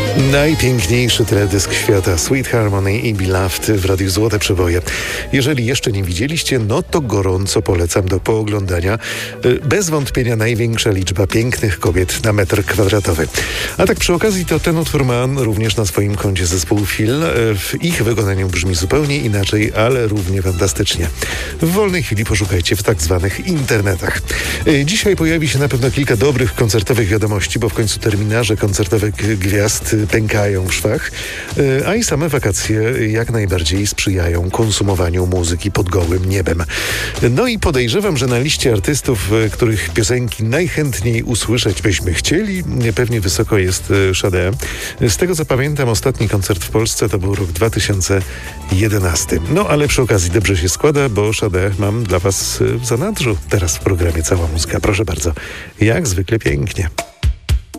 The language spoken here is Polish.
Najpiękniejszy teledysk świata, Sweet Harmony i Beloved w Radiu Złote Przeboje. Jeżeli jeszcze nie widzieliście, no to gorąco polecam do pooglądania. Bez wątpienia największa liczba pięknych kobiet na metr kwadratowy. A tak przy okazji, to ten utwór ma również na swoim koncie zespół Feel. W ich wykonaniu brzmi zupełnie inaczej, ale równie fantastycznie. W wolnej chwili poszukajcie w tak zwanych internetach. Dzisiaj pojawi się na pewno kilka dobrych koncertowych wiadomości, bo w końcu terminarze koncertowych gwiazd pękają w szwach, a i same wakacje jak najbardziej sprzyjają konsumowaniu muzyki pod gołym niebem. No i podejrzewam, że na liście artystów, których piosenki najchętniej usłyszeć byśmy chcieli, pewnie wysoko jest Sade. Z tego co pamiętam, ostatni koncert w Polsce to był rok 2011. No ale przy okazji dobrze się składa, bo Sade mam dla Was w zanadrzu. Teraz w programie Cała Muzyka. Proszę bardzo, jak zwykle pięknie.